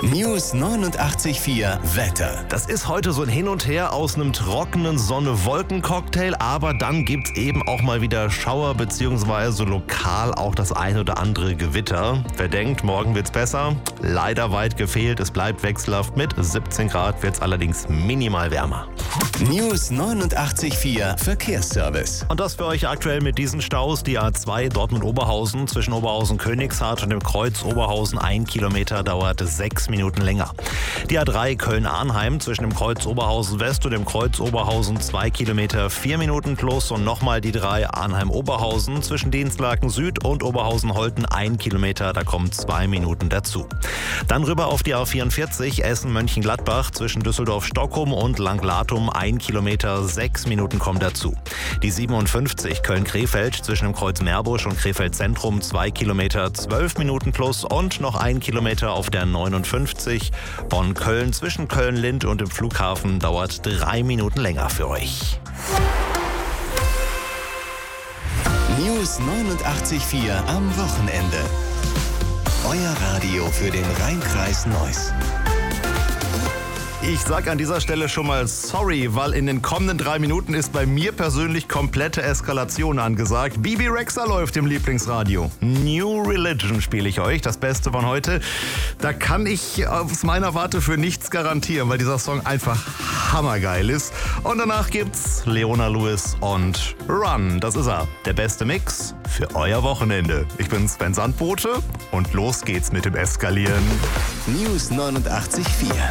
News 89.4 Wetter. Das ist heute so ein Hin und Her aus einem trockenen Sonne-Wolken-Cocktail, aber dann gibt's eben auch mal wieder Schauer bzw. lokal auch das ein oder andere Gewitter. Wer denkt, morgen wird's besser? Leider weit gefehlt, es bleibt wechselhaft. Mit 17 Grad wird's allerdings minimal wärmer. News 89.4 Verkehrsservice. Und das für euch aktuell mit diesen Staus. Die A2 Dortmund-Oberhausen zwischen Oberhausen-Königshardt und dem Kreuz Oberhausen 1 Kilometer dauert 6 Minuten länger. Die A3 Köln-Arnheim zwischen dem Kreuz Oberhausen-West und dem Kreuz Oberhausen 2 Kilometer 4 Minuten plus und nochmal die 3 Arnheim-Oberhausen zwischen Dienstlaken Süd und Oberhausen-Holten 1 Kilometer, da kommen 2 Minuten dazu. Dann rüber auf die A44 Essen-Mönchengladbach zwischen Düsseldorf-Stockholm und Langlatum 1 Kilometer, 6 Minuten kommen dazu. Die 57 Köln-Krefeld zwischen dem Kreuz Meerbusch und Krefeld Zentrum 2 Kilometer, 12 Minuten plus und noch 1 Kilometer auf der 59 Bonn-Köln zwischen Köln-Lind und dem Flughafen dauert 3 Minuten länger für euch. News 89.4 am Wochenende. Euer Radio für den Rhein-Kreis Neuss. Ich sag an dieser Stelle schon mal sorry, weil in den kommenden 3 Minuten ist bei mir persönlich komplette Eskalation angesagt. Bibi Rexha läuft im Lieblingsradio. New Religion spiele ich euch, das Beste von heute. Da kann ich aus meiner Warte für nichts garantieren, weil dieser Song einfach hammergeil ist. Und danach gibt's Leona Lewis und Run. Das ist er, der beste Mix für euer Wochenende. Ich bin Sven Sandbote und los geht's mit dem Eskalieren. News 89.4